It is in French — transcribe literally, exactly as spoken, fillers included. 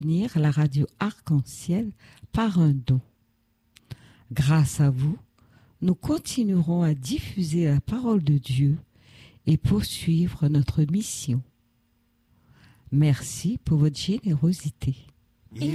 soutenir la radio Arc-en-Ciel par un don. Grâce à vous, nous continuerons à diffuser la parole de Dieu et poursuivre notre mission. Merci pour votre générosité.